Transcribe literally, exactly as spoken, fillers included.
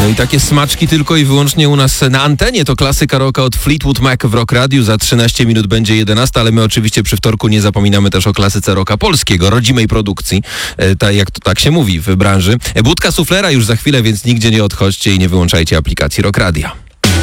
No i takie smaczki tylko i wyłącznie u nas na antenie. To klasyka rocka od Fleetwood Mac w Rock Radio. Za trzynaście minut będzie jedenasta, ale my oczywiście przy wtorku nie zapominamy też o klasyce rocka polskiego, rodzimej produkcji, e, ta, jak to tak się mówi w branży. Budka suflera już za chwilę, więc nigdzie nie odchodźcie i nie wyłączajcie aplikacji Rock Radia.